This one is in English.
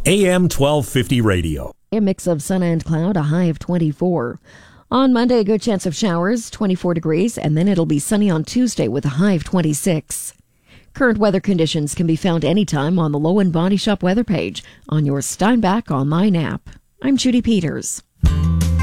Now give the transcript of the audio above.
AM 1250 radio. A mix of sun and cloud, a high of 24. On Monday, a good chance of showers, 24 degrees, and then it'll be sunny on Tuesday with a high of 26. Current weather conditions can be found anytime on the Low and Body Shop weather page on your Steinbach online app. I'm Judy Peters.